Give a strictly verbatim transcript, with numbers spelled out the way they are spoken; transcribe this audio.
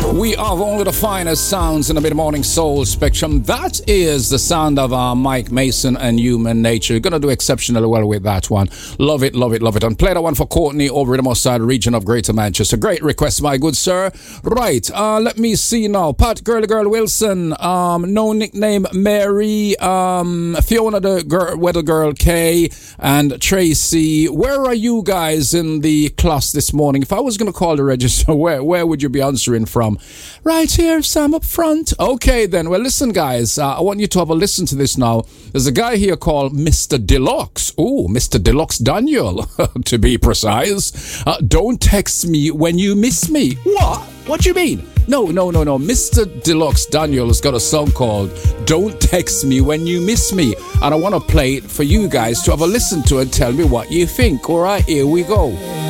We have only the finest sounds in the mid-morning soul spectrum. That is the sound of uh, Mike Mason and Human Nature. You're going to do exceptionally well with that one. Love it, love it, love it. And play that one for Courtney over in the Moss Side region of Greater Manchester. Great request, my good sir. Right, uh, let me see now. Pat Girly Girl Wilson, um, no nickname Mary, um, Fiona the girl, Weather Girl K, and Tracy. Where are you guys in the class this morning? If I was going to call the register, where, where would you be answering from? Right here, Sam, up front. Okay, then. Well, listen, guys. Uh, I want you to have a listen to this now. There's a guy here called Mister Deluxe. Oh, Mister Deluxe Daniel, to be precise. Uh, don't text me when you miss me. What? What do you mean? No, no, no, no. Mister Deluxe Daniel has got a song called Don't Text Me When You Miss Me. And I want to play it for you guys to have a listen to and tell me what you think. All right, here we go.